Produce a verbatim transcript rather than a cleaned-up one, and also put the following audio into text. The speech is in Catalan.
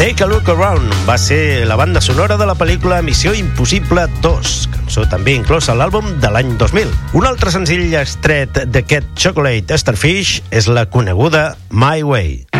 Take a Look Around va ser la banda sonora de la pel·lícula Missió Impossible dos, cançó també inclosa a l'àlbum de l'any dos mil. Un altre senzill extret d'aquest Chocolate Starfish és la coneguda My Way.